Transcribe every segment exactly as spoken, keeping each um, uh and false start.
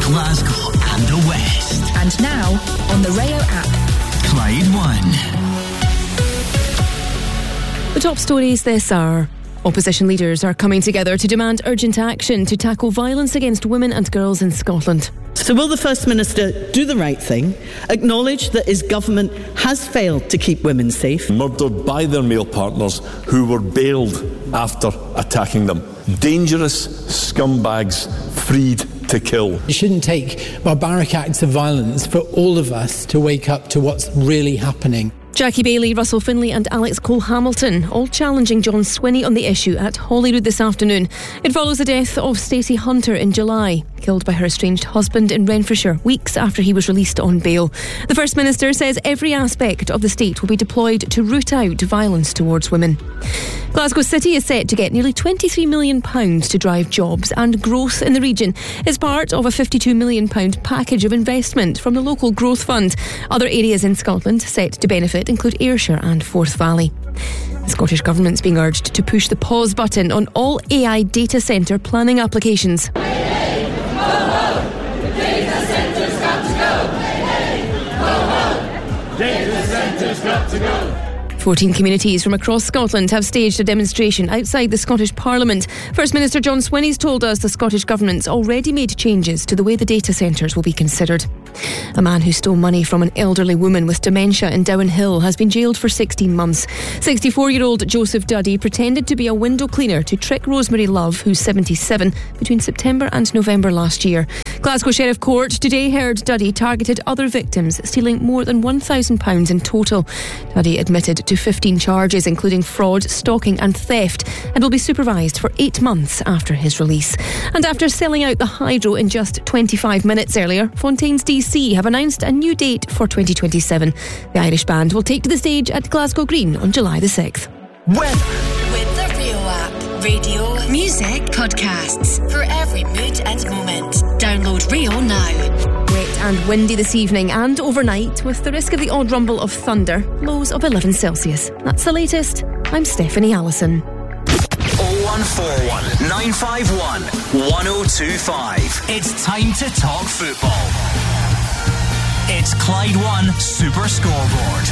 Glasgow and the West. And now on the Rayo app. Clyde One. The top stories this hour. Opposition leaders are coming together to demand urgent action to tackle violence against women and girls in Scotland. So will the First Minister do the right thing, acknowledge that his government has failed to keep women safe? Murdered by their male partners who were bailed after attacking them. Dangerous scumbags freed to kill. It shouldn't take barbaric acts of violence for all of us to wake up to what's really happening. Jackie Bailey, Russell Finlay and Alex Cole-Hamilton all challenging John Swinney on the issue at Holyrood this afternoon. It follows the death of Stacey Hunter in July, killed by her estranged husband in Renfrewshire weeks after he was released on bail. The First Minister says every aspect of the state will be deployed to root out violence towards women. Glasgow City is set to get nearly twenty-three million pounds to drive jobs and growth in the region as part of a fifty-two million pounds package of investment from the local growth fund. Other areas in Scotland set to benefit include Ayrshire and Forth Valley. The Scottish Government's being urged to push the pause button on all A I data centre planning applications. Hey, hey, ho, ho. The data centre's got to go. Hey, hey, ho, ho. Data centre's got to go. fourteen communities from across Scotland have staged a demonstration outside the Scottish Parliament. First Minister John Swinney's told us the Scottish Government's already made changes to the way the data centres will be considered. A man who stole money from an elderly woman with dementia in Dowen Hill has been jailed for sixteen months. sixty-four-year-old Joseph Duddy pretended to be a window cleaner to trick Rosemary Love, who's seventy-seven, between September and November last year. Glasgow Sheriff Court today heard Duddy targeted other victims, stealing more than one thousand pounds in total. Duddy admitted to fifteen charges, including fraud, stalking and theft, and will be supervised for eight months after his release. And after selling out the Hydro in just twenty-five minutes earlier, Fontaine's D C have announced a new date for twenty twenty-seven. The Irish band will take to the stage at Glasgow Green on July the sixth. Weather. With the Rayo app. Radio, music, podcasts. For every mood and moment. Download Rayo now. Wet and windy this evening and overnight, with the risk of the odd rumble of thunder. Lows of eleven Celsius. That's the latest. I'm Stephanie Allison. oh one four one, nine five one, one oh two five. It's time to talk football. It's Clyde One Super Scoreboard.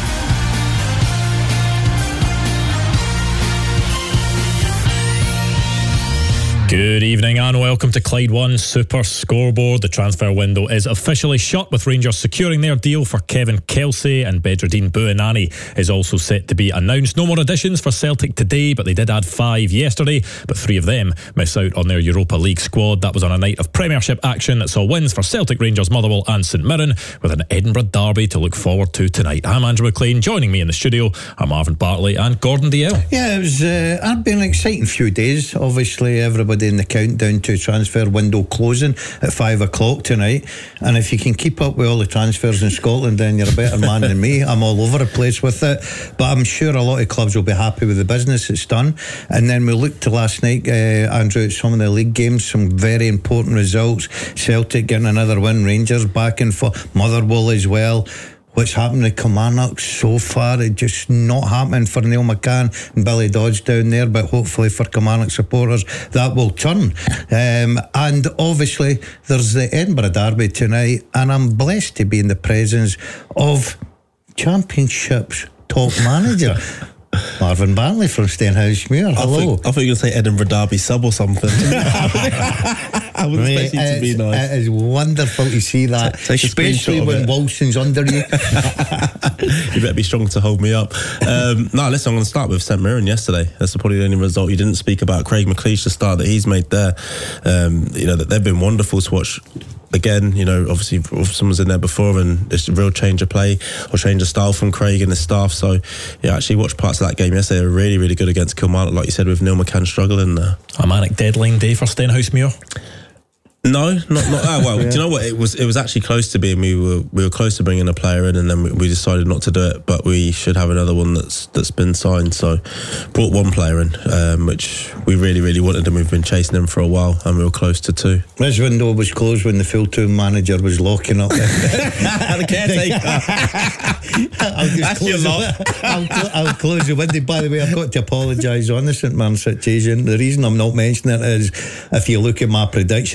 Good evening and welcome to Clyde One Super Scoreboard. The transfer window is officially shut, with Rangers securing their deal for Kevin Kelsey, and Bedreddine Bouanani is also set to be announced. No more additions for Celtic today, but they did add five yesterday, but three of them miss out on their Europa League squad. That was on a night of Premiership action that saw wins for Celtic, Rangers, Motherwell and St Mirren, with an Edinburgh derby to look forward to tonight. I'm Andrew McLean. Joining me in the studio are Marvin Bartley and Gordon Dalziel. Yeah, it was uh, it's been an exciting few days. Obviously everybody in the countdown to transfer window closing at five o'clock tonight, and if you can keep up with all the transfers in Scotland, then you're a better man than me. I'm all over the place with it, but I'm sure a lot of clubs will be happy with the business it's done. And then we looked to last night, uh, Andrew, at some of the league games, some very important results. Celtic getting another win, Rangers back in for Motherwell as well. What's happened to Kilmarnock so far, it's just not happening for Neil McCann and Billy Dodds down there, but hopefully for Kilmarnock supporters that will turn. Um, and obviously there's the Edinburgh derby tonight, and I'm blessed to be in the presence of Championship's top manager Marvin Bartley from Stenhousemuir. Hello. I thought, I thought you were going to say Edinburgh Derby sub or something. I would expect you to be nice. It is wonderful to see that, Take especially when Wilson's under you. You better be strong to hold me up. Um, no, listen, I'm going to start with St Mirren yesterday. That's probably the only result you didn't speak about. Craig McLeish, the start that he's made there. Um, you know, that they've been wonderful to watch. Again, you know, obviously someone's in there before, and it's a real change of play or change of style from Craig and his staff. So, yeah, actually watched parts of that game yesterday. They were really, really good against Kilmarnock, like you said, with Neil McCann struggling there. A manic deadline day for Stenhousemuir. No, not not that well. Yeah. Do you know what? It was it was actually close to being. We were we were close to bringing a player in, and then we, we decided not to do it. But we should have another one that's that's been signed. So brought one player in, um, which we really really wanted, and we've been chasing him for a while, and we were close to two. This window was closed when the full-time manager was locking up. The caretaker. I'll just That's close your lot. it. I'll, cl- I'll close the window. By the way, I've got to apologise on the St Mirren situation. The reason I'm not mentioning it is, if you look at my predictions, I've got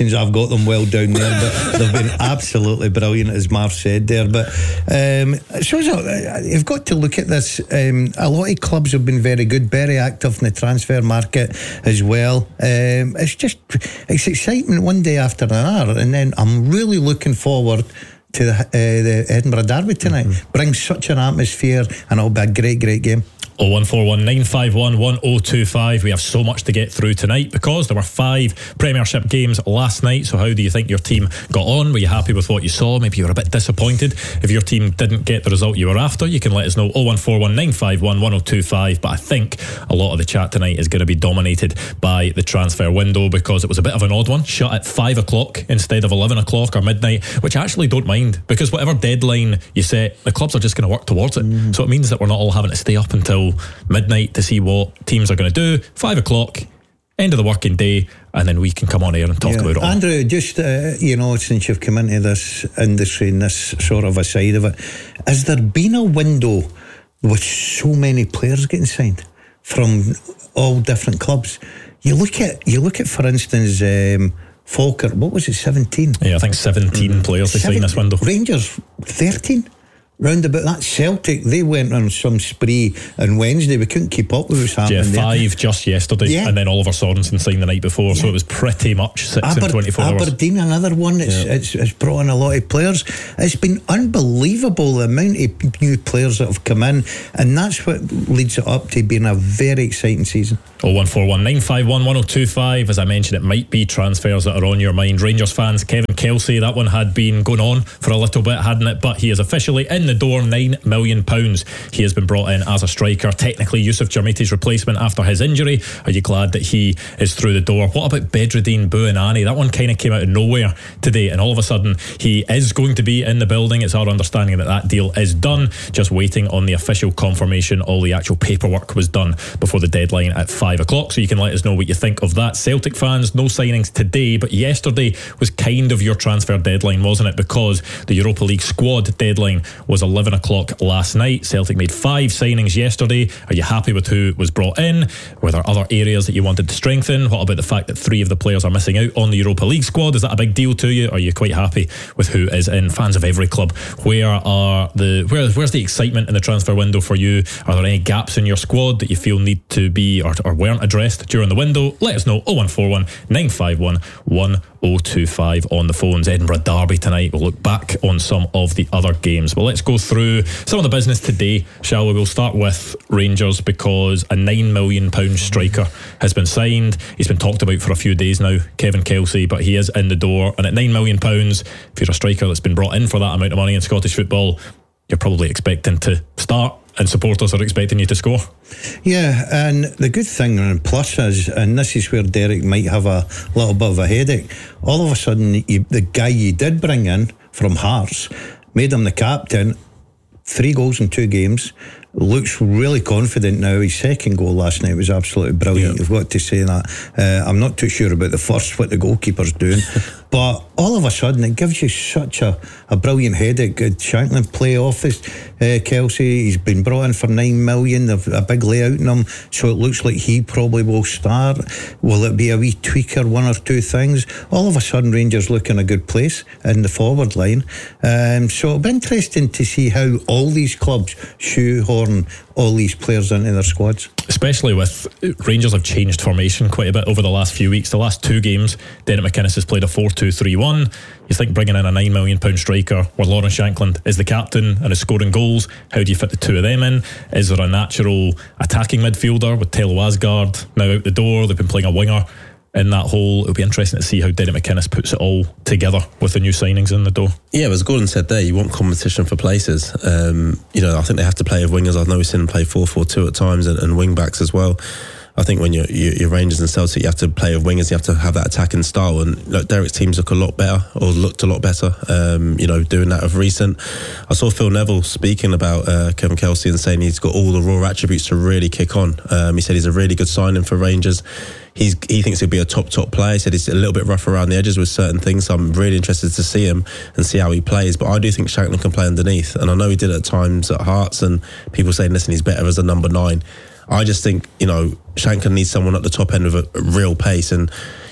got them well down there, but they've been absolutely brilliant, as Marv said there. But um, so you've got to look at this. Um, a lot of clubs have been very good, very active in the transfer market as well. Um, it's just it's exciting one day after another, and then I'm really looking forward to the, uh, the Edinburgh Derby tonight. Mm-hmm. Brings such an atmosphere, and it'll be a great, great game. oh one four one nine five one one oh two five. We have so much to get through tonight because there were five Premiership games last night. So how do you think your team got on? Were you happy with what you saw? Maybe you were a bit disappointed if your team didn't get the result you were after. You can let us know oh one four one nine five one one oh two five. But I think a lot of the chat tonight is going to be dominated by the transfer window because it was a bit of an odd one, shut at five o'clock instead of eleven o'clock or midnight, which I actually don't mind because whatever deadline you set, the clubs are just going to work towards it. Mm. So it means that we're not all having to stay up until midnight to see what teams are going to do. Five o'clock, end of the working day, and then we can come on air and talk yeah. about it all. Andrew, just uh, you know, since you've come into this industry and this sort of a side of it, has there been a window with so many players getting signed from all different clubs? You look at you look at for instance um, Falkirk, what was it, seventeen? Yeah, I think seventeen mm-hmm. players they signed this window. Rangers thirteen. Round about that. Celtic, they went on some spree on Wednesday. We couldn't keep up with what's happening yeah, five there. just yesterday, yeah. and then Oliver Sorensen signed the night before, yeah. so it was pretty much six Aber- in twenty-four hours. Aberdeen, another one. It's, yeah. it's, it's brought in a lot of players. It's been unbelievable the amount of new players that have come in, and that's what leads it up to being a very exciting season. oh one four one nine five one one oh two five. As I mentioned, it might be transfers that are on your mind. Rangers fans, Kevin Kelsey, that one had been going on for a little bit, hadn't it? But he is officially in the door, nine million pounds. He has been brought in as a striker, technically Yusuf Jarmiti's replacement after his injury. Are you glad that he is through the door? What about Bedreddine Bouanani? That one kind of came out of nowhere today, and all of a sudden he is going to be in the building. It's our understanding that that deal is done, just waiting on the official confirmation. All the actual paperwork was done before the deadline at five o'clock, so you can let us know what you think of that. Celtic fans, no signings today, but yesterday was kind of your transfer deadline, wasn't it? Because the Europa League squad deadline was eleven o'clock last night. Celtic made five signings yesterday. Are you happy with who was brought in? Were there other areas that you wanted to strengthen? What about the fact that three of the players are missing out on the Europa League squad? Is that a big deal to you? Are you quite happy with who is in? Fans of every club, where are the where, where's the excitement in the transfer window for you? Are there any gaps in your squad that you feel need to be or, or weren't addressed during the window? Let us know. oh one four one nine five one one oh two five on the phones. Edinburgh Derby tonight. We'll look back on some of the other games. Well, let's go through some of the business today, shall we? We'll start with Rangers because a nine million pounds striker has been signed. He's been talked about for a few days now, Kevin Kelsey, but he is in the door. And at nine million pounds, if you're a striker that's been brought in for that amount of money in Scottish football, you're probably expecting to start, and supporters are expecting you to score. Yeah, and the good thing and plus is, and this is where Derek might have a little bit of a headache, all of a sudden you, the guy you did bring in from Hearts, made him the captain, three goals in two games, looks really confident now. His second goal last night was absolutely brilliant. Yeah. You've got to say that. Uh, I'm not too sure about the first, what the goalkeeper's doing, but all of a sudden it gives you such a, a brilliant headache. Shankland play off his uh, Kelsey. He's been brought in for nine million. They've a big layout in him, so it looks like he probably will start. Will it be a wee tweaker, one or two things? All of a sudden Rangers look in a good place in the forward line. Um, so it'll be interesting to see how all these clubs shoehorn all these players into their squads. Especially with Rangers have changed formation quite a bit over the last few weeks. The last two games, Derek McInnes has played a four two three one. You think bringing in a nine million pounds striker where Lawrence Shankland is the captain and is scoring goals, how do you fit the two of them in? Is there a natural attacking midfielder with Telo Asgard now out the door? They've been playing a winger in that hole. It'll be interesting to see how Derek McInnes puts it all together with the new signings in the door. Yeah, as Gordon said there, you want competition for places. Um, you know, I think they have to play with wingers. I've noticed them play four four two at times, and, and wing backs as well. I think when you're, you're Rangers and Celtic, you have to play with wingers. You have to have that attacking style, and look, Derek's teams look a lot better, or looked a lot better. Um, you know, doing that of recent. I saw Phil Neville speaking about uh, Kevin Kelsey and saying he's got all the raw attributes to really kick on. Um, he said he's a really good signing for Rangers. He's, he thinks he'll be a top, top player. He said he's a little bit rough around the edges with certain things, so I'm really interested to see him and see how he plays. But I do think Shankland can play underneath, and I know he did at times at Hearts, and people saying, listen, he's better as a number nine. I just think, you know, Shankland needs someone at the top end with a, a real pace, and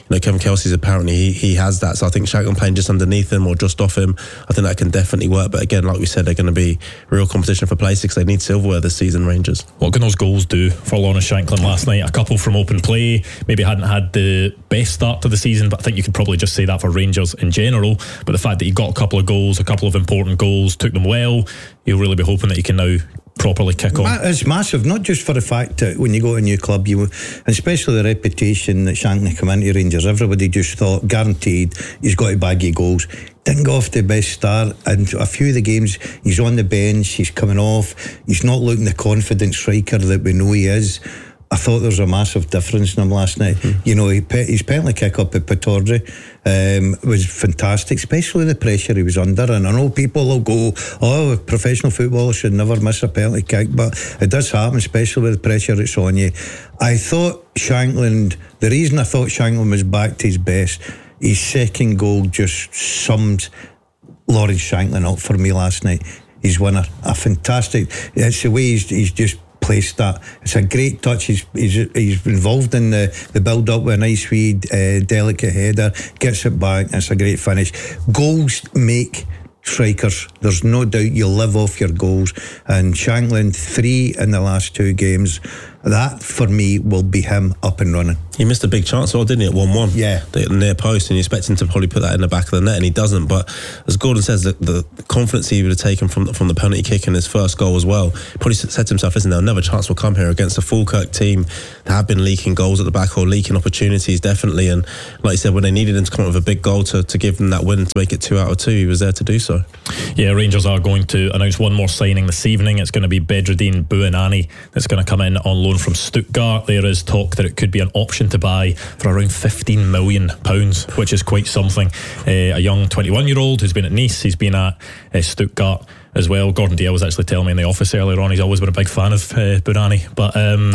know, Kevin Kelsey's apparently he, he has that. So I think Shankland playing just underneath him or just off him, I think that can definitely work. But again, like we said, they're going to be real competition for places because they need silverware this season, Rangers. What can those goals do for Lawrence Shankland last night? A couple from open play, maybe hadn't had the best start to the season, but I think you could probably just say that for Rangers in general. But the fact that he got a couple of goals, a couple of important goals, took them well, you'll really be hoping that he can now properly kick on. It's massive, not just for the fact that when you go to a new club, you, and especially the reputation that Shankland come into Rangers, everybody just thought guaranteed he's got to bag you goals. Didn't go off the best start, and a few of the games he's on the bench, he's coming off, he's not looking the confident striker that we know he is. I thought there was a massive difference in him last night. Mm. You know, he, his penalty kick up at Pittodrie um, was fantastic, especially the pressure he was under. And I know people will go, oh, a professional footballer should never miss a penalty kick, but it does happen, especially with the pressure it's on you. I thought Shankland, the reason I thought Shankland was back to his best, his second goal just sums Lawrence Shankland up for me last night. His winner, a fantastic, it's the way he's, he's just placed that. It's a great touch. He's he's, he's involved in the, the build up with a nice wee uh, delicate header, gets it back. It's a great finish. Goals make strikers. There's no doubt you live off your goals, and Shankland three in the last two games. That for me will be him up and running. He missed a big chance, well, didn't he, at one one? Yeah. The near post, and you expect him to probably put that in the back of the net, and he doesn't. But as Gordon says, the, the confidence he would have taken from the, from the penalty kick in his first goal as well, probably said to himself, listen, another chance will come here against a Falkirk team that have been leaking goals at the back or leaking opportunities, definitely. And like you said, when they needed him to come up with a big goal to, to give them that win, to make it two out of two, he was there to do so. Yeah, Rangers are going to announce one more signing this evening. It's going to be Bedreddine Bouanani that's going to come in on loan from Stuttgart. There is talk that it could be an option to buy for around fifteen million pounds, which is quite something. Uh, a young twenty-one year old who's been at Nice, he's been at uh, Stuttgart as well. Gordon Dale was actually telling me in the office earlier on he's always been a big fan of uh, Bouanani, but um,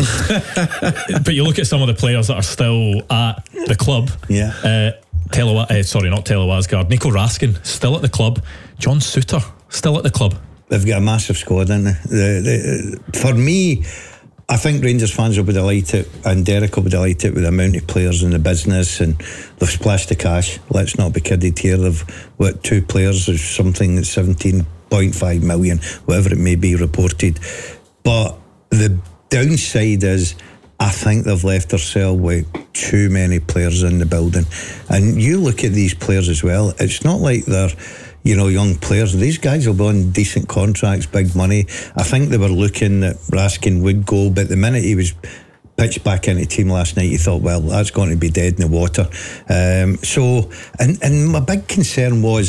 but you look at some of the players that are still at the club. Yeah. uh, Telo, uh, sorry not Telo Asgard, Nico Raskin still at the club, John Suter still at the club. They've got a massive squad in there. The, the, for me, I think Rangers fans will be delighted, and Derek will be delighted with the amount of players in the business, and they've splashed the cash. Let's not be kidded here. They've what, two players is something that's seventeen point five million, whatever it may be reported. But the downside is, I think they've left themselves with too many players in the building. And you look at these players as well, it's not like they're, you know, young players. These guys will be on decent contracts, big money. I think they were looking that Raskin would go, but the minute he was pitched back into the team last night, you thought, well, that's going to be dead in the water. Um, so, and, and my big concern was,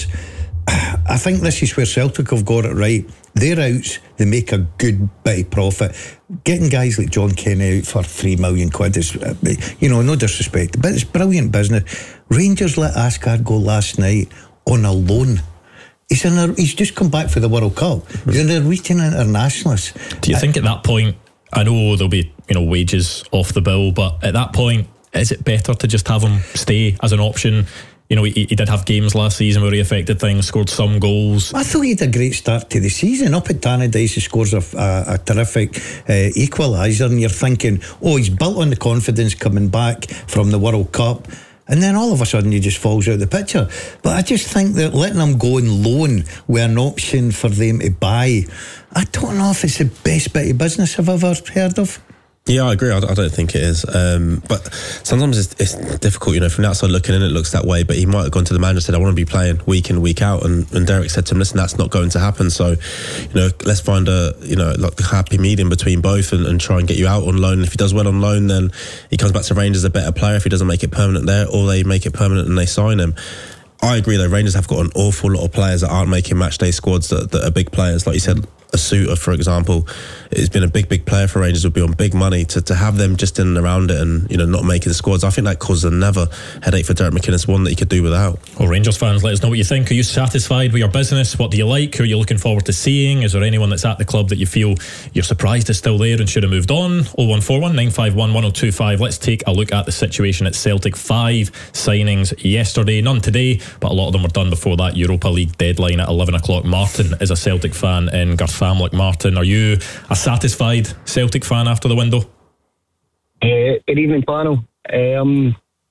I think this is where Celtic have got it right. Their outs, they make a good bit of profit. Getting guys like John Kenny out for three million quid is, you know, no disrespect, but it's brilliant business. Rangers let Asgard go last night on a loan. He's in a, he's just come back for the World Cup. He's an Norwegian internationalist. Do you think at that point, I know there'll be, you know, wages off the bill, but at that point, is it better to just have him stay as an option? You know, he, he did have games last season where he affected things, scored some goals. I thought he had a great start to the season. Up at Tannadice, he scores a, a, a terrific uh, equaliser, and you're thinking, oh, he's built on the confidence coming back from the World Cup. And then all of a sudden he just falls out of the picture. But I just think that letting him go on loan with an option for them to buy, I don't know if it's the best bit of business I've ever heard of. Yeah, I agree. I, I don't think it is. Um, but sometimes it's, it's difficult, you know, from the outside looking in, it looks that way. But he might have gone to the manager and said, I want to be playing week in, week out. And, and Derek said to him, listen, that's not going to happen. So, you know, let's find a, you know, like the happy medium between both and, and try and get you out on loan. If he does well on loan, then he comes back to Rangers a better player. If he doesn't make it permanent there, or they make it permanent and they sign him. I agree, though. Rangers have got an awful lot of players that aren't making matchday squads that, that are big players. Like you said, a Suter, for example, has been a big, big player for Rangers, would be on big money. To, to have them just in and around it and, you know, not making the squads, I think that causes another headache for Derek McInnes, one that he could do without. Well, Rangers fans, let us know what you think. Are you satisfied with your business? What do you like? Who are you looking forward to seeing? Is there anyone that's at the club that you feel you're surprised is still there and should have moved on? oh one four one, nine five one, one oh two five. Let's take a look at the situation at Celtic. Five signings yesterday, none today, but a lot of them were done before that Europa League deadline at eleven o'clock. Martin is a Celtic fan in Garthamlock. Martin, are you a satisfied Celtic fan after the window? Uh, good evening, panel. Um,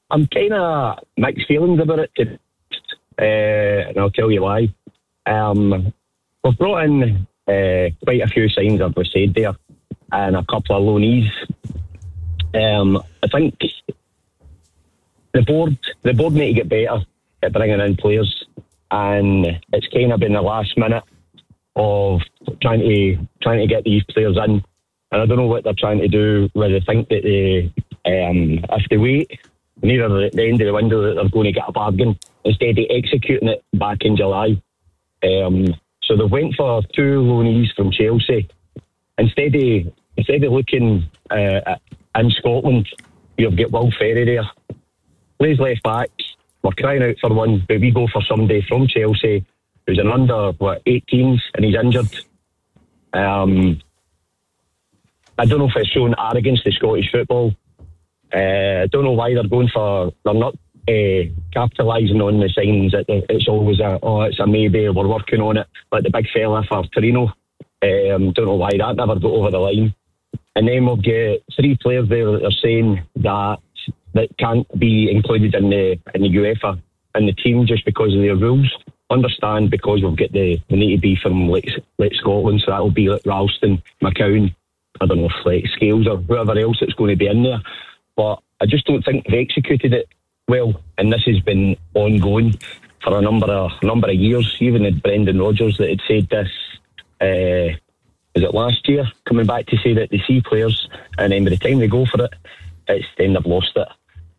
I'm kind of mixed feelings about it, uh, and I'll tell you why. Um, we've brought in uh, quite a few signs, as we said there, and a couple of loanees. Um, I think the board, the board need to get better at bringing in players, and it's kind of been the last minute of trying to trying to get these players in, and I don't know what they're trying to do. Whether they think that they, um, if they wait near the, the end of the window, that they're going to get a bargain instead of executing it back in July. Um, so they went for two loanees from Chelsea instead of instead of looking uh, in Scotland. You've got Will Ferry there, plays left back. We're crying out for one, but we go for somebody from Chelsea who's an under what eighteens and he's injured. Um, I don't know if it's showing arrogance to Scottish football. Uh, I don't know why they're going for. They're not uh, capitalising on the signs that it's always a oh it's a maybe, we're working on it, like the big fella for Torino. Um, don't know why that never got over the line. And then we'll get three players there that are saying that that can't be included in the in the UEFA in the team just because of their rules. Understand, because we've got the we need to be from like, like Scotland, so that'll be like Ralston, McCown, I don't know if like Scales or whoever else that's going to be in there. But I just don't think they've executed it well, and this has been ongoing for a number of number of years. Even with Brendan Rodgers that had said this, uh, is it last year, coming back to say that they see players and then by the time they go for it, it's then they've lost it.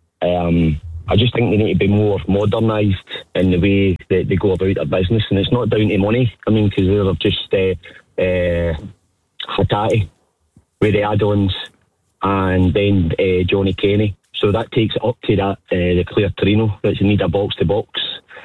Um, I just think they need to be more modernised in the way that they go about their business, and it's not down to money. I mean, because they're just uh, uh, Hattati with the add-ons, and then uh, Johnny Kenny. So that takes it up to that uh, the Clare Torino that's in need of box to box.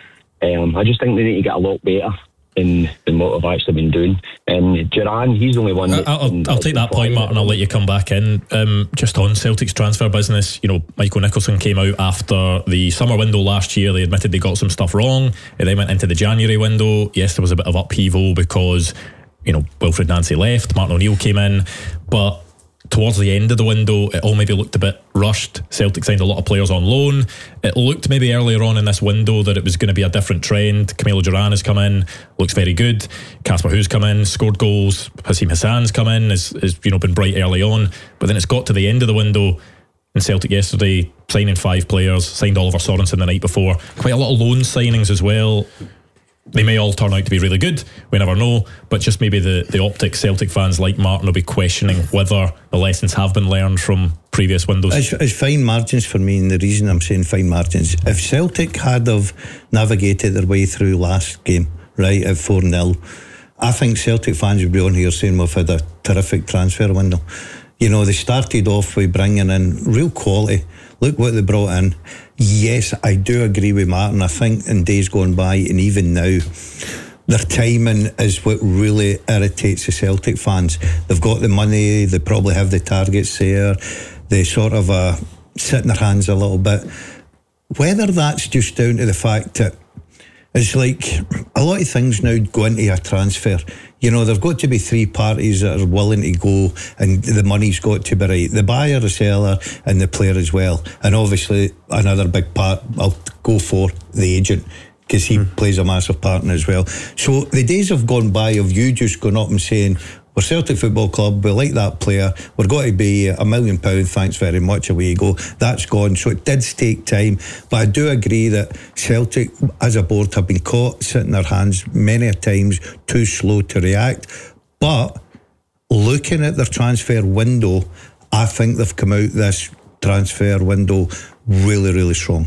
Um, I just think they need to get a lot better in, in what I've actually been doing. And Duran, he's the only one that I'll, I'll, I'll take that point, Martin. I'll let you come back in. Um, just on Celtic's transfer business, you know, Michael Nicholson came out after the summer window last year. They admitted they got some stuff wrong. They then went into the January window. Yes, there was a bit of upheaval because, you know, Wilfred Nancy left, Martin O'Neill came in, but towards the end of the window, it all maybe looked a bit rushed. Celtic signed a lot of players on loan. It looked maybe earlier on in this window that it was going to be a different trend. Camilo Duran has come in, looks very good. Casper Hu's come in, scored goals. Hasim Hassan's come in, has, has you know been bright early on. But then it's got to the end of the window, and Celtic yesterday signing five players, signed Oliver Sorensen the night before. Quite a lot of loan signings as well. They may all turn out to be really good, we never know, but just maybe the, the optics Celtic fans like Martin will be questioning whether the lessons have been learned from previous windows. It's, it's fine margins for me, and the reason I'm saying fine margins, if Celtic had have navigated their way through last game, right, at four nil, I think Celtic fans would be on here saying we've had a terrific transfer window. You know, they started off with bringing in real quality. Look what they brought in. Yes, I do agree with Martin. I think in days gone by and even now, their timing is what really irritates the Celtic fans. They've got the money, they probably have the targets there, they sort of uh, sit in their hands a little bit. Whether that's just down to the fact that it's like a lot of things now go into a transfer. You know, there've got to be three parties that are willing to go, and the money's got to be right. The buyer, the seller, and the player as well. And obviously, another big part, I'll go for the agent, because he mm. plays a massive part in it as well. So the days have gone by of you just going up and saying, we're Celtic Football Club, we like that player, we're going to be a million pound, thanks very much, away you go. That's gone. So it did take time, but I do agree that Celtic as a board have been caught sitting their hands many a times, too slow to react. But looking at their transfer window, I think they've come out this transfer window really, really strong.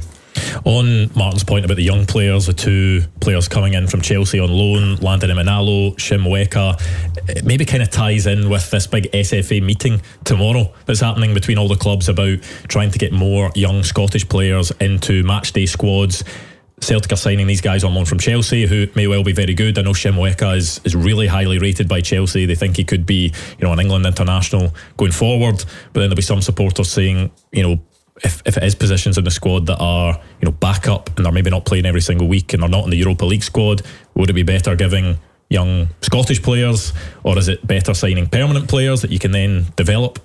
On Martin's point about the young players, the two players coming in from Chelsea on loan, Landon Emanalo, Shim Weka, it maybe kind of ties in with this big S F A meeting tomorrow that's happening between all the clubs about trying to get more young Scottish players into matchday squads. Celtic are signing these guys on loan from Chelsea, who may well be very good. I know Shim Weka is, is really highly rated by Chelsea. They think he could be, you know, an England international going forward. But then there'll be some supporters saying, you know, If, if it is positions in the squad that are, you know, backup and they're maybe not playing every single week and they're not in the Europa League squad, would it be better giving young Scottish players, or is it better signing permanent players that you can then develop?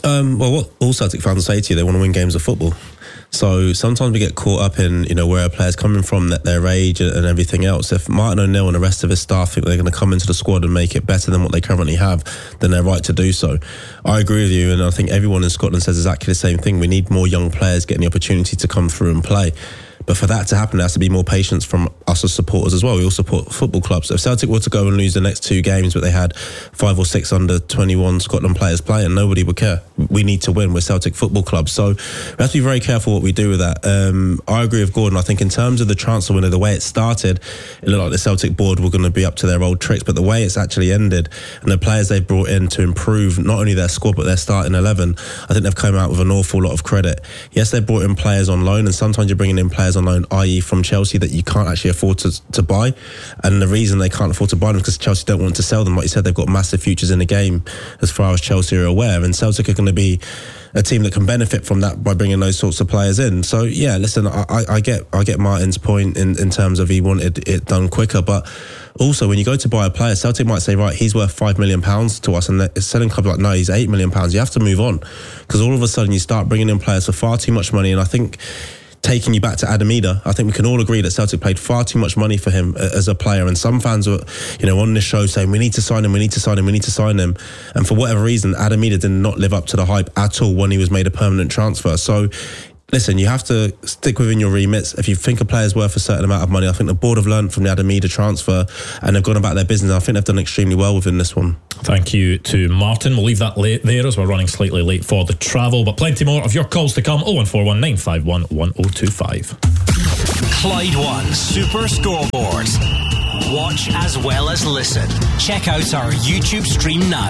Um, well, what all Celtic fans say to you, they want to win games of football. So sometimes we get caught up in, you know, where a player's coming from, that their age and everything else. If Martin O'Neill and the rest of his staff think they're going to come into the squad and make it better than what they currently have, then they're right to do so. I agree with you, and I think everyone in Scotland says exactly the same thing. We need more young players getting the opportunity to come through and play. But for that to happen, there has to be more patience from us as supporters as well. We all support football clubs. If Celtic were to go and lose the next two games, but they had five or six under twenty-one Scotland players playing, nobody would care. We need to win. We're Celtic Football Club. So we have to be very careful what we do with that. Um, I agree with Gordon. I think in terms of the transfer window, the way it started, it looked like the Celtic board were going to be up to their old tricks. But the way it's actually ended, and the players they've brought in to improve not only their squad, but their starting eleven, I think they've come out with an awful lot of credit. Yes, they brought in players on loan, and sometimes you're bringing in players on loan, that is from Chelsea, that you can't actually afford to, to buy. And the reason they can't afford to buy them is because Chelsea don't want to sell them. Like you said, they've got massive futures in the game as far as Chelsea are aware, and Celtic are going to be a team that can benefit from that by bringing those sorts of players in. So yeah, listen, I, I get I get Martin's point in, in terms of he wanted it done quicker, but also when you go to buy a player, Celtic might say, right, he's worth five million pounds to us, and the selling club like, no, he's eight million pounds. You have to move on, because all of a sudden you start bringing in players for far too much money. And I think, taking you back to Adam Ida, I think we can all agree that Celtic paid far too much money for him as a player, and some fans were, you know, on this show saying we need to sign him, we need to sign him, we need to sign him, and for whatever reason, Adam Ida did not live up to the hype at all when he was made a permanent transfer. So listen, you have to stick within your remits. If you think a player's worth a certain amount of money, I think the board have learned from the Adam Ida transfer, and they've gone about their business. I think they've done extremely well within this one. Thank you to Martin. We'll leave that late there as we're running slightly late for the travel, but plenty more of your calls to come. oh one four one nine five one one oh two five. Clyde One Super Scoreboard. Watch as well as listen. Check out our YouTube stream now.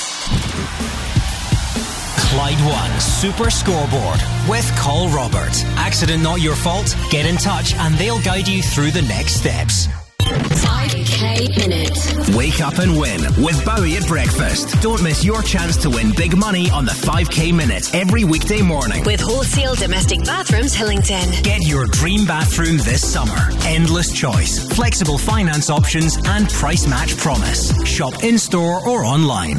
Clyde One Super Scoreboard with Call Robert. Accident not your fault? Get in touch and they'll guide you through the next steps. five K Minute. Wake up and win with Bowie at breakfast. Don't miss your chance to win big money on the five K Minute every weekday morning. With Wholesale Domestic Bathrooms Hillington. Get your dream bathroom this summer. Endless choice, flexible finance options and price match promise. Shop in-store or online.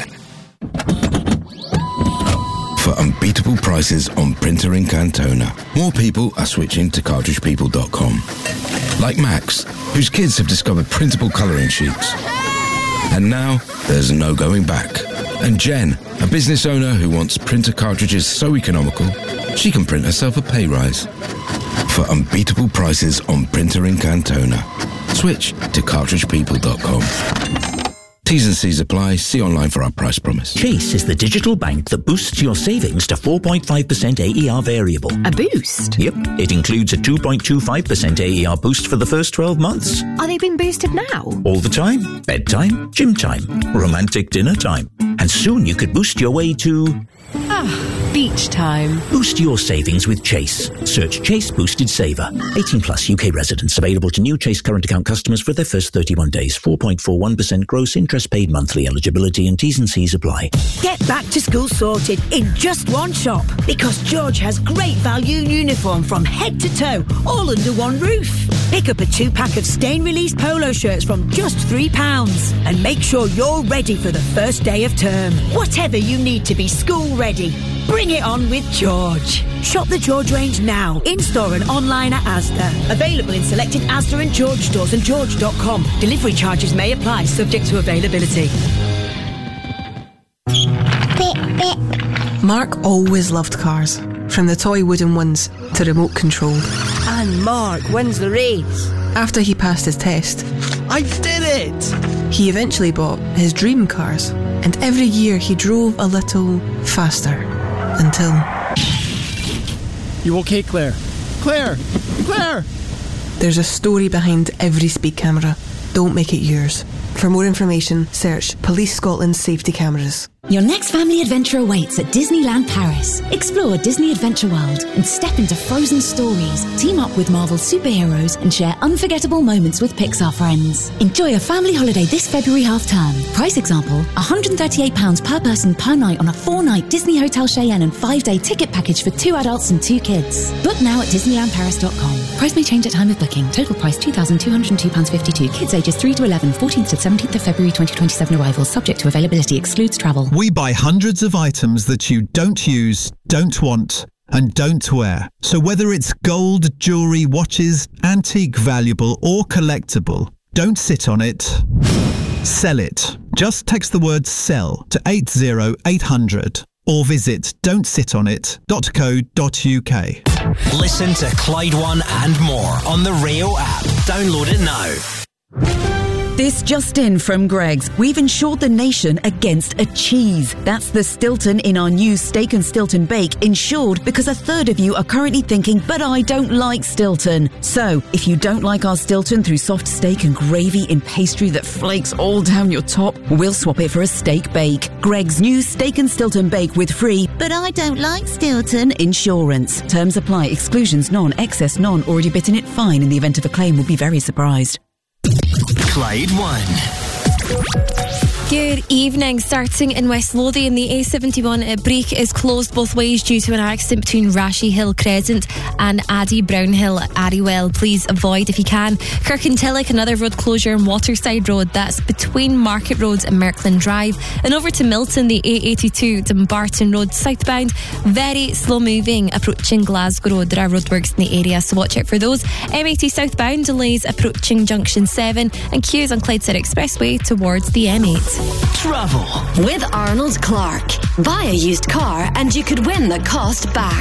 For unbeatable prices on printer in Cantona, more people are switching to cartridge people dot com. Like Max, whose kids have discovered printable colouring sheets. And now, there's no going back. And Jen, a business owner who wants printer cartridges so economical, she can print herself a pay rise. For unbeatable prices on printer in Cantona, switch to cartridge people dot com. T's and C's apply. See online for our price promise. Chase is the digital bank that boosts your savings to four point five percent A E R variable. A boost? Yep. It includes a two point two five percent A E R boost for the first twelve months. Are they being boosted now? All the time. Bedtime, gym time, romantic dinner time. And soon you could boost your way to... Ah, beach time. Boost your savings with Chase. Search Chase Boosted Saver. eighteen plus U K residents. Available to new Chase current account customers for their first thirty-one days. four point four one percent gross interest paid monthly. Eligibility and T's and C's apply. Get back to school sorted in just one shop, because George has great value uniform from head to toe, all under one roof. Pick up a two-pack of stain-release polo shirts from just three pounds and make sure you're ready for the first day of term. Whatever you need to be school ready, bring it on with George. Shop the George range now, in-store and online at Asda. Available in selected Asda and George stores and george dot com. Delivery charges may apply, subject to availability. Beep, beep. Mark always loved cars, from the toy wooden ones to remote controlled. And Mark wins the race. After he passed his test, I did it! He eventually bought his dream cars, and every year he drove a little faster, until... You okay, Claire? Claire! Claire! There's a story behind every speed camera. Don't make it yours. For more information, search Police Scotland Safety Cameras. Your next family adventure awaits at Disneyland Paris. Explore Disney Adventure World and step into frozen stories. Team up with Marvel superheroes and share unforgettable moments with Pixar friends. Enjoy a family holiday this February half-term. Price example, one hundred thirty-eight pounds per person per night on a four-night Disney Hotel Cheyenne and five-day ticket package for two adults and two kids. Book now at disneyland paris dot com. Price may change at time of booking. Total price two thousand two hundred two pounds fifty-two. Kids ages three to eleven, fourteenth to seventeenth of February twenty twenty-seven arrivals. Subject to availability. Excludes travel. We buy hundreds of items that you don't use, don't want, and don't wear. So whether it's gold, jewellery, watches, antique, valuable or collectible, don't sit on it. Sell it. Just text the word SELL to eight zero eight hundred or visit don't sit on it dot co dot uk. Listen to Clyde One and more on the Rio app. Download it now. This just in from Greggs. We've insured the nation against a cheese. That's the Stilton in our new Steak and Stilton Bake, insured because a third of you are currently thinking, but I don't like Stilton. So, if you don't like our Stilton through soft steak and gravy in pastry that flakes all down your top, we'll swap it for a steak bake. Greggs' new Steak and Stilton Bake with free, but I don't like Stilton insurance. Terms apply. Exclusions non. Excess non. Already bitten it fine in the event of a claim. Will be very surprised. Clyde One. Good evening. Starting in West Lothian, the A seventy-one at Break is closed both ways due to an accident between Rashi Hill Crescent and Addy Brownhill at Arrywell. Please avoid if you can. Kirkintilloch, another road closure on Waterside Road. That's between Market Road and Merkland Drive. And over to Milton, the A eighty-two Dumbarton Road southbound. Very slow moving approaching Glasgow Road. There are roadworks in the area, so watch out for those. M eighty southbound delays approaching Junction seven and queues on Clydeside Expressway towards the M eight. Travel with Arnold Clark. Buy a used car and you could win the cost back.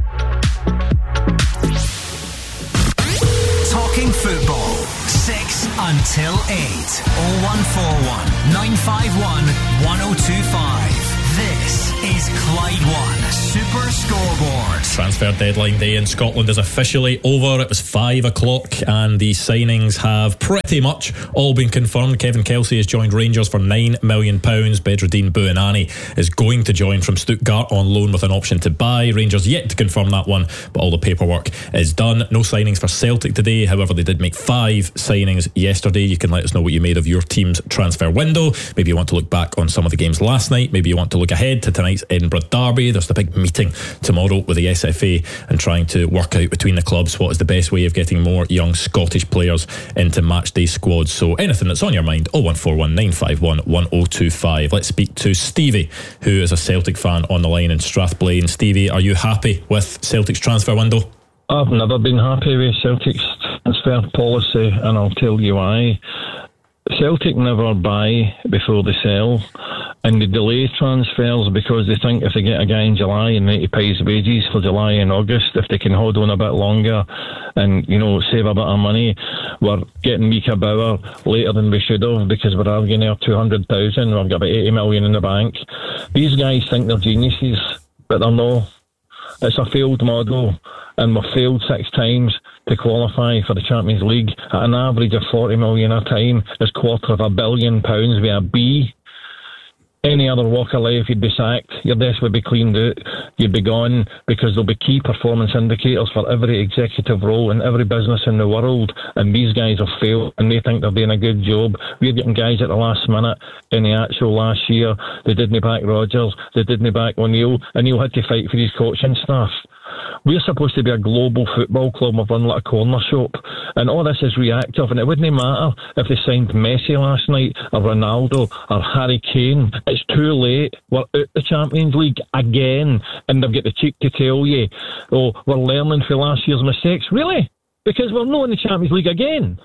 Talking football, six until eight. oh one four one, nine five one, one oh two five. This is Clyde One Super Scoreboard. Transfer deadline day in Scotland is officially over. It was five o'clock and the signings have pretty much all been confirmed. Kevin Kelsey has joined Rangers for nine million pounds. Bedreddine Bouanani is going to join from Stuttgart on loan with an option to buy. Rangers yet to confirm that one, but all the paperwork is done. No signings for Celtic today. However, they did make five signings yesterday. You can let us know what you made of your team's transfer window. Maybe you want to look back on some of the games last night. Maybe you want to look ahead to tonight's Edinburgh derby. There's the big meeting tomorrow with the S F A and trying to work out between the clubs what is the best way of getting more young Scottish players into matchday squads. So anything that's on your mind, oh one four one, nine five one, one oh two five. Let's speak to Stevie, who is a Celtic fan on the line in Strathblane. Stevie, are you happy with Celtic's transfer window? I've never been happy with Celtic's transfer policy, and I'll tell you why. Celtic never buy before they sell, and they delay transfers because they think if they get a guy in July and he pays wages for July and August, if they can hold on a bit longer and, you know, save a bit of money, we're getting Mika Bauer later than we should have because we're arguing there two hundred thousand, we've got about eighty million in the bank. These guys think they're geniuses, but they're not. It's a failed model, and we've failed six times to qualify for the Champions League at an average of forty million a time. It's quarter of a billion pounds with a B. Any other walk of life, you'd be sacked. Your desk would be cleaned out. You'd be gone because there'll be key performance indicators for every executive role in every business in the world. And these guys have failed and they think they're doing a good job. We're getting guys at the last minute. In the actual last year, they didn't back Rodgers. They didn't back O'Neill. O'Neill had to fight for his coaching staff. We're supposed to be a global football club. We've run like a corner shop. And all this is reactive. And it wouldn't matter if they signed Messi last night or Ronaldo or Harry Kane. It's too late. We're out the Champions League again. And they've got the cheek to tell you, oh, we're learning from last year's mistakes. Really? Because we're not in the Champions League again.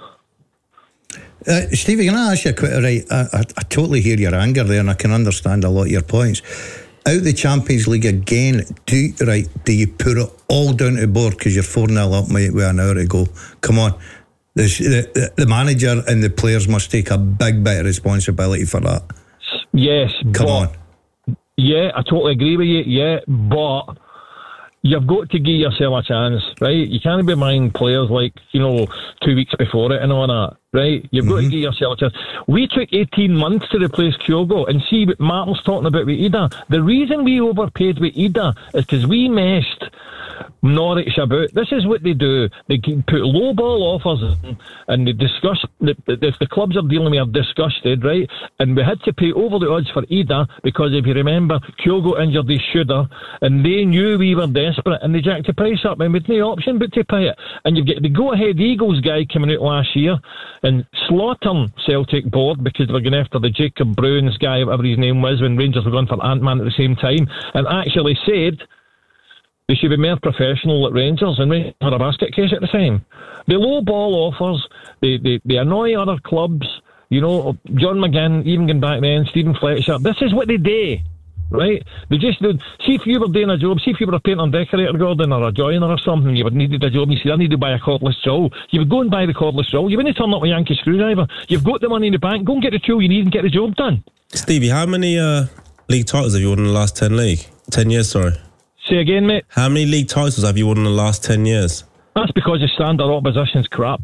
Uh, Stevie, can I ask you a quick, right, I, I, I totally hear your anger there and I can understand a lot of your points. Out the Champions League again, do, right, do you put it all down to the board because you're four nil up, mate, with an hour to go? Come on. The, the, the manager and the players must take a big bit of responsibility for that. Yes. Come but, on. Yeah, I totally agree with you, yeah, but you've got to give yourself a chance, right? You can't be buying players like, you know, two weeks before it and all that, right? You've mm-hmm. got to give yourself a chance. We took eighteen months to replace Kyogo, and see what Martin's talking about with Ida. The reason we overpaid with Ida is because we messed Norwich about. This is what they do. They put low ball offers in, and they discuss. The, the, the clubs are dealing with are disgusted, right? And we had to pay over the odds for Ida because if you remember, Kyogo injured his shoulder, and they knew we were desperate, and they jacked the price up, and we'd no option but to pay it. And you've got the go-ahead Eagles guy coming out last year and slaughtering Celtic board because they were going after the Jacob Bruins guy, whatever his name was, when Rangers were going for Ant-Man at the same time, and actually said they should be more professional at Rangers, and Rangers had a basket case at the time. The low ball offers, they, they, they annoy other clubs. You know, John McGinn, even going back then, Stephen Fletcher. This is what they do, right? They just do. See if you were doing a job, see if you were a painter and decorator, Gordon, or a joiner or something, you would needed a job, and you said, I need to buy a cordless drill. You would go and buy the cordless drill. You wouldn't turn up with a Yankee screwdriver. You've got the money in the bank, go and get the tool you need and get the job done. Stevie, how many uh, league titles have you won in the last ten league? Ten years, sorry. Say again, mate. How many league titles have you won in the last ten years? That's because the standard opposition's crap.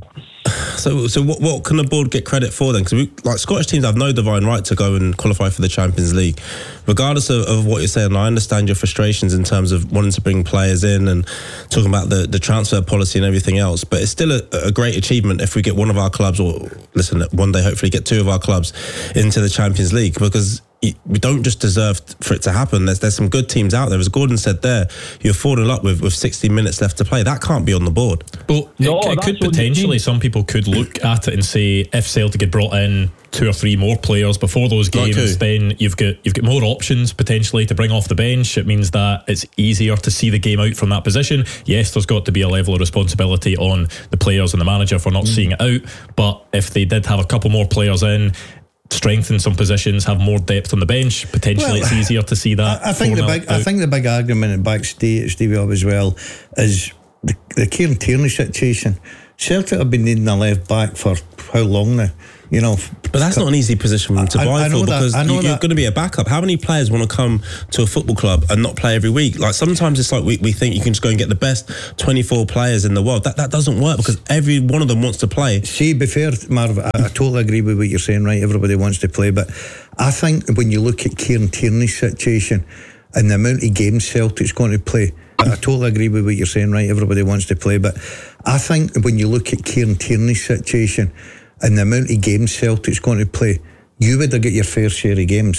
So, so what, what can the board get credit for then? Because like Scottish teams have no divine right to go and qualify for the Champions League, regardless of, of what you're saying. I understand your frustrations in terms of wanting to bring players in and talking about the, the transfer policy and everything else. But it's still a, a great achievement if we get one of our clubs, or listen, one day hopefully get two of our clubs into the Champions League, because we don't just deserve for it to happen. There's there's some good teams out there. As Gordon said there, you're falling up with, with sixty minutes left to play. That can't be on the board. Well, no, it, it could potentially, some people could look at it and say, if Celtic had brought in two or three more players before those games, like then you've got you've got more options potentially to bring off the bench. It means that it's easier to see the game out from that position. Yes, there's got to be a level of responsibility on the players and the manager for not mm. seeing it out. But if they did have a couple more players in, strengthen some positions, have more depth on the bench, potentially well, it's easier to see that. I, I think the big, out. I think the big argument at back Stevie, Stevie up as well is the, the Kieran Tierney situation. Celtic have been needing a left back for how long now? You know, but that's not an easy position to I, buy I for, that, because you, you're that. going to be a backup. How many players want to come to a football club and not play every week? Like sometimes it's like we, we think you can just go and get the best twenty-four players in the world. That that doesn't work, because every one of them wants to play. See, be fair, Marv, I, I totally agree with what you're saying, right? Everybody wants to play, but I think when you look at Kieran Tierney's situation and the amount of games Celtic's going to play, I totally agree with what you're saying, right? Everybody wants to play, but I think when you look at Kieran Tierney's situation and the amount of games Celtic's going to play, you would have got your fair share of games.